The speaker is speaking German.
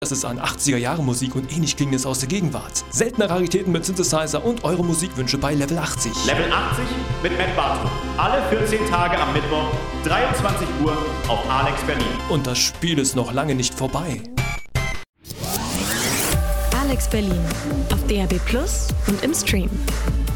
Das ist an 80er-Jahre-Musik und ähnlich klingendes aus der Gegenwart. Seltene Raritäten mit Synthesizer und eure Musikwünsche bei Level 80. Level 80 mit Matt Bartow. Alle 14 Tage am Mittwoch, 23 Uhr auf Alex Berlin. Und das Spiel ist noch lange nicht vorbei. Alex Berlin auf DAB+ und im Stream.